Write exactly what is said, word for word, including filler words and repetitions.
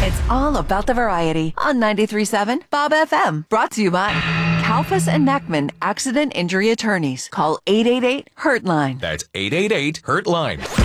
It's all about the variety on ninety-three point seven Bob F M. Brought to you by Kalfas and Neckman Accident Injury Attorneys. Call eight eight eight, HURT-LINE. That's eight eight eight, HURT-LINE.